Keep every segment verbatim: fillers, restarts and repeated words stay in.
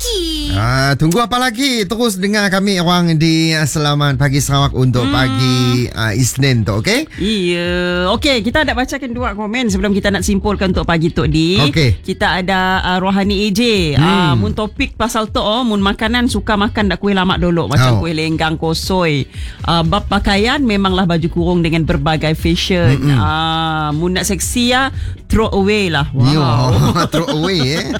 lagi? Ah, tunggu apa lagi? Terus dengar kami orang di uh, Selamat Pagi Sarawak untuk hmm. pagi uh, Isnin tu, okey? Iya. Okey, kita nak bacakan dua komen sebelum kita nak simpulkan untuk pagi Tok D. Okey. Kita ada uh, Rohani A J. Hmm. Uh, mun topik pasal tu, oh, mun makanan suka makan dak kuih lamak dulu macam oh. kuih lenggang kosoi. Uh, bab pakaian memanglah baju kurung dengan berbagai fashion. Ah, uh, mun nak seksi ya, throw away lah. Wow. Yo, throw away eh.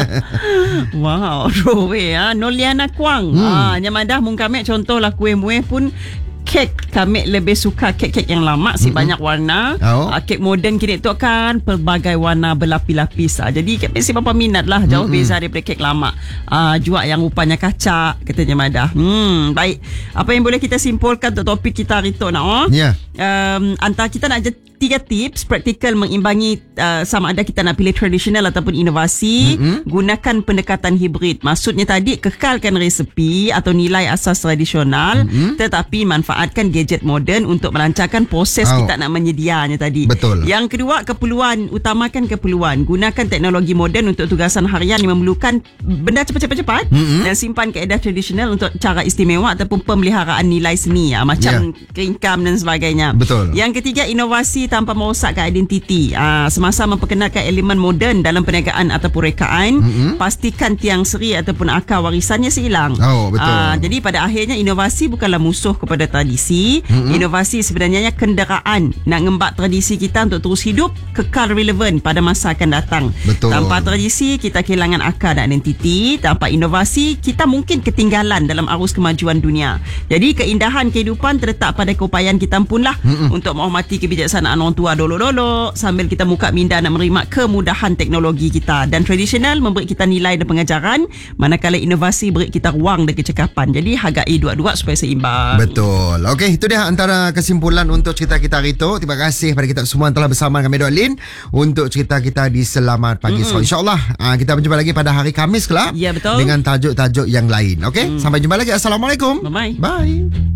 Wow, throw away ah. Noliana Kwang. Hmm. Ah, nyamadah mun kami contohlah kuih muih pun kek kami lebih suka kek-kek yang lama si mm-hmm. banyak warna. Oh. Uh, kek moden kini tu kan pelbagai warna berlapis-lapis. Uh, jadi kami si bapa minat lah jauh mm-hmm. beza daripada kek lama. Uh, juga yang rupanya kacak katanya Madah. Hmm, baik. Apa yang boleh kita simpulkan untuk topik kita hari tu nak oh? Ya. Yeah. Um, antara kita nak tiga tips praktikal mengimbangi uh, sama ada kita nak pilih tradisional ataupun inovasi. Mm-hmm. Gunakan pendekatan hibrid. Maksudnya tadi kekalkan resepi atau nilai asas tradisional mm-hmm. tetapi manfaatkan gadget moden untuk melancarkan proses oh. kita nak menyedianya tadi. Betul. Yang kedua, keperluan. Utamakan keperluan. Gunakan teknologi moden untuk tugasan harian yang memerlukan benda cepat-cepat mm-hmm. dan simpan kaedah tradisional untuk cara istimewa ataupun pemeliharaan nilai seni ya, macam yeah. keringkam dan sebagainya. Betul. Yang ketiga, inovasi tanpa merosakkan identiti. Aa, semasa memperkenalkan elemen moden dalam perniagaan ataupun rekaan, mm-hmm. pastikan tiang seri ataupun akar warisannya seilang. Oh, betul. Aa, jadi pada akhirnya inovasi bukanlah musuh kepada tradisi. Mm-hmm. Inovasi sebenarnya kenderaan nak ngembak tradisi kita untuk terus hidup kekal relevan pada masa akan datang. Betul. Tanpa tradisi kita kehilangan akar dan identiti. Tanpa inovasi kita mungkin ketinggalan dalam arus kemajuan dunia. Jadi keindahan kehidupan terletak pada keupayaan kita pun lah mm-hmm. untuk menghormati kebijaksanaan orang tua dulu-dulu sambil kita muka minda nak menerima kemudahan teknologi kita. Dan tradisional memberi kita nilai dan pengajaran, manakala inovasi beri kita ruang dan kecekapan. Jadi hargai dua-dua supaya seimbang. Betul. Okey, itu dia antara kesimpulan untuk cerita kita hari itu. Terima kasih kepada kita semua telah bersama kami Dok Lin untuk cerita kita di Selamat Pagi mm-hmm. Sarawak. InsyaAllah uh, kita berjumpa lagi pada hari Khamis kelak. Ya, betul. Dengan tajuk-tajuk yang lain. Okey, mm. sampai jumpa lagi. Assalamualaikum. Bye-bye. Bye.